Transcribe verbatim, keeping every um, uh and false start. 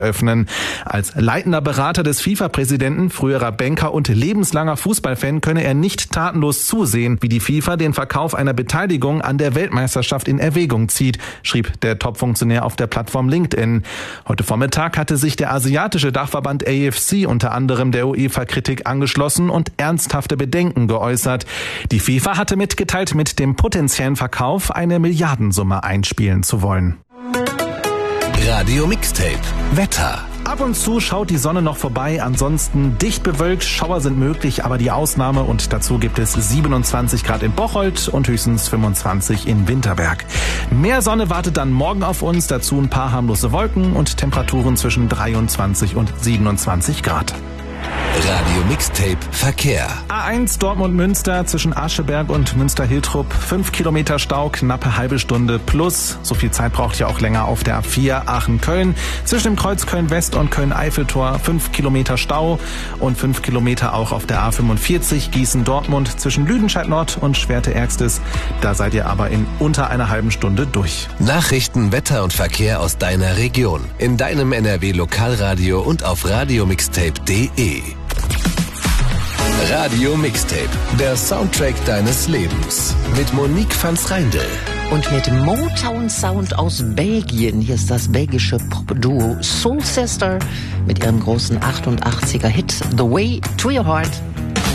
öffnen. Als leitender Berater des FIFA-Präsidenten, früherer Banker und lebenslanger Fußballfan könne er nicht tatenlos zusehen, wie die FIFA den Verkauf einer Beteiligung an der Weltmeisterschaft in Erwägung zieht, schrieb der Top-Funktionär auf der Plattform LinkedIn. Heute Vormittag hatte sich der asiatische Dachverband A F C unter anderem der UEFA-Kritik angeschlossen und ernsthafte Bedenken geäußert. Die FIFA hatte mitgeteilt, mit dem potenziellen Verkauf eine Milliardensumme einspielen zu wollen. Radio Mixtape Wetter. Ab und zu schaut die Sonne noch vorbei, ansonsten dicht bewölkt, Schauer sind möglich, aber die Ausnahme, und dazu gibt es siebenundzwanzig Grad in Bocholt und höchstens fünfundzwanzig in Winterberg. Mehr Sonne wartet dann morgen auf uns, dazu ein paar harmlose Wolken und Temperaturen zwischen dreiundzwanzig und siebenundzwanzig Grad. Radio Mixtape Verkehr. A eins Dortmund-Münster zwischen Ascheberg und Münster-Hiltrup. Fünf Kilometer Stau, knappe halbe Stunde plus. So viel Zeit braucht ihr auch länger auf der A vier Aachen-Köln. Zwischen dem Kreuz Köln-West und Köln-Eiffeltor fünf Kilometer Stau und fünf Kilometer auch auf der A fünfundvierzig Gießen-Dortmund zwischen Lüdenscheid-Nord und Schwerte-Ergstes. Da seid ihr aber in unter einer halben Stunde durch. Nachrichten, Wetter und Verkehr aus deiner Region. In deinem N R W-Lokalradio und auf radiomixtape punkt de. Radio Mixtape, der Soundtrack deines Lebens. Mit Monique van Schreindel. Und mit Motown Sound aus Belgien. Hier ist das belgische Pop-Duo Soul Sister mit ihrem großen achtundachtziger Hit The Way to Your Heart.